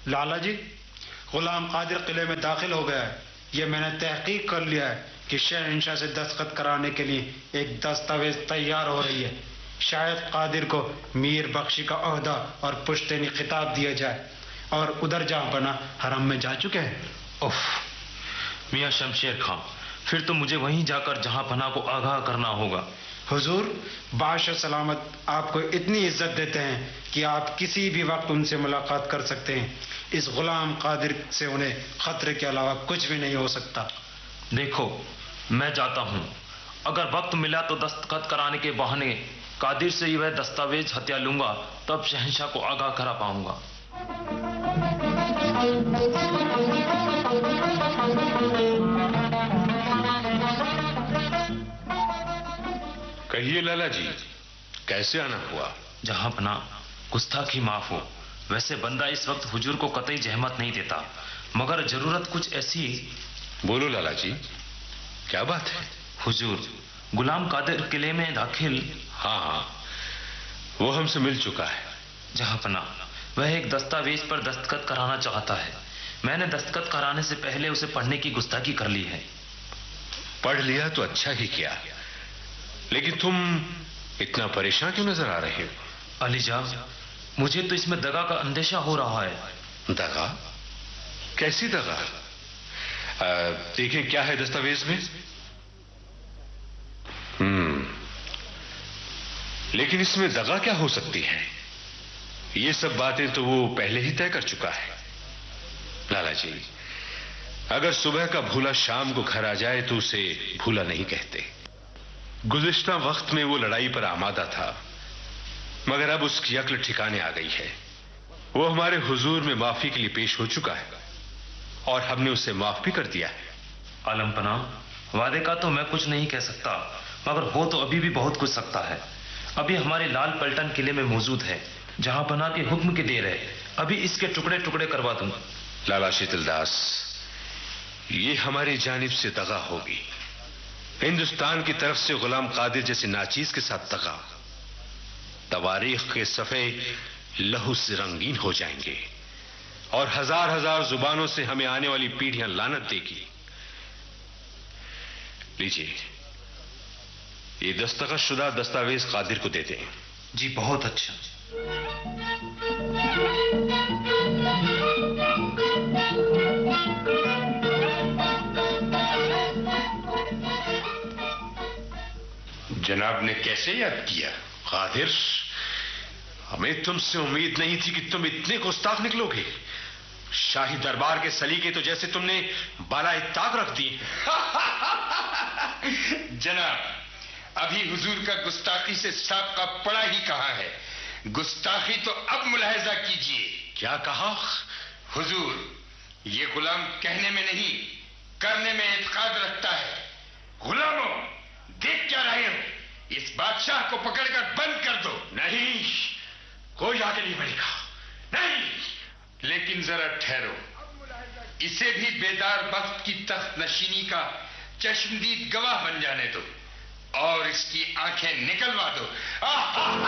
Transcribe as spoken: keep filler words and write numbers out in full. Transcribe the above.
لالا جی، غلام قادر قلعے میں داخل ہو گیا ہے. یہ میں نے تحقیق کر لیا ہے کہ شہنشاہ سے دستخط کرانے کے لیے ایک دستاویز تیار ہو رہی ہے. شاید قادر کو میر بخشی کا عہدہ اور پشتینی خطاب دیا جائے. اور ادھر جہاں بنا حرم میں جا چکے ہیں. اف میاں شمشیر خان، پھر تو مجھے وہیں جا کر جہاں پناہ کو آگاہ کرنا ہوگا. حضور، بادشاہ سلامت آپ کو اتنی عزت دیتے ہیں کہ آپ کسی بھی وقت ان سے ملاقات کر سکتے ہیں. اس غلام قادر سے انہیں خطرے کے علاوہ کچھ بھی نہیں ہو سکتا. دیکھو، میں جاتا ہوں. اگر وقت ملا تو دستخط کرانے کے بہانے قادر سے یہ دستاویز ہتھیا لوں گا، تب شہنشاہ کو آگاہ کرا پاؤں گا. کہیے لالا جی، کیسے آنا ہوا؟ جہاں پناہ گستاخی معاف ہو. ویسے بندہ اس وقت حضور کو قطعی زحمت نہیں دیتا، مگر ضرورت کچھ ایسی. بولو لالا جی، کیا بات ہے؟ حضور، غلام قادر قلعے میں داخل. ہاں ہاں، وہ ہم سے مل چکا ہے. جہاں پناہ وہ ایک دستاویز پر دستخط کرانا چاہتا ہے. میں نے دستخط کرانے سے پہلے اسے پڑھنے کی گستاخی کر لی ہے. پڑھ لیا تو اچھا ہی کیا، لیکن تم اتنا پریشان کیوں نظر آ رہے ہو؟ علی جان، مجھے تو اس میں دغا کا اندیشہ ہو رہا ہے. دغا؟ کیسی دغا؟ دیکھیں کیا ہے دستاویز میں. ہم لیکن اس میں دغا کیا ہو سکتی ہے؟ یہ سب باتیں تو وہ پہلے ہی طے کر چکا ہے. لالا جی، اگر صبح کا بھولا شام کو گھر آ جائے تو اسے بھولا نہیں کہتے. گزشتہ وقت میں وہ لڑائی پر آمادہ تھا، مگر اب اس کی عقل ٹھکانے آ گئی ہے. وہ ہمارے حضور میں معافی کے لیے پیش ہو چکا ہے اور ہم نے اسے معاف بھی کر دیا ہے. عالم پناہ، وعدے کا تو میں کچھ نہیں کہہ سکتا، مگر وہ تو ابھی بھی بہت کچھ سکتا ہے. ابھی ہمارے لال پلٹن قلعے میں موجود ہے. جہاں پناہ کے حکم کی دیر ہے، ابھی اس کے ٹکڑے ٹکڑے کروا دوں. لالا شیتل داس، یہ ہماری جانب سے دغا ہوگی. ہندوستان کی طرف سے غلام قادر جیسے ناچیز کے ساتھ دغا. تواریخ کے صفحے لہو سے رنگین ہو جائیں گے اور ہزار ہزار زبانوں سے ہمیں آنے والی پیڑھیاں لعنت دے گی. لیجیے، یہ دستخط شدہ دستاویز قادر کو دے دیں. جی بہت اچھا. جناب نے کیسے یاد کیا؟ قادر، ہمیں تم سے امید نہیں تھی کہ تم اتنے گستاخ نکلو گے. شاہی دربار کے سلیقے تو جیسے تم نے بالائے طاق رکھ دی. جناب، ابھی حضور کا گستاخی سے سابقہ پڑا ہی کہاں ہے. گستاخی تو اب ملاحظہ کیجئے. کیا کہا؟ حضور، یہ غلام کہنے میں نہیں کرنے میں اعتقاد رکھتا ہے. غلاموں، دیکھ کیا رہے ہو؟ اس بادشاہ کو پکڑ کر بند کر دو. نہیں، کوئی آگے نہیں بڑھے گا. نہیں. لیکن ذرا ٹھہرو، اسے بھی بیدار بخت کی تخت نشینی کا چشمدید گواہ بن جانے دو اور اس کی آنکھیں نکلوا دو.